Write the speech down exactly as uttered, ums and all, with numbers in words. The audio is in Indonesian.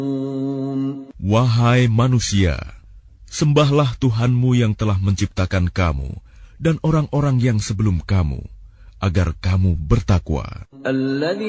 Wahai manusia, sembahlah Tuhanmu yang telah menciptakan kamu dan orang-orang yang sebelum kamu, agar kamu bertakwa.